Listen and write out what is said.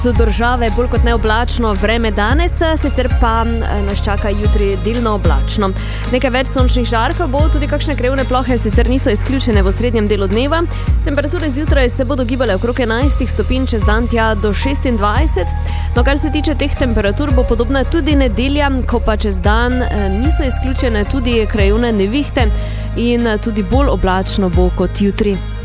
Z države bolj kot neoblačno vreme danes, sicer pa nas čaka jutri delno oblačno. Nekaj več sončnih žarkov bo, tudi kakšne krevne plohe sicer niso izključene v srednjem delu dneva. Temperature zjutraj se bodo gibale okrog 11 stopinj, čez dan tja do 26. No, kar se tiče teh temperatur, bo podobna tudi nedelja, ko pa čez dan niso izključene tudi krajevne nevihte in tudi bolj oblačno bo kot jutri.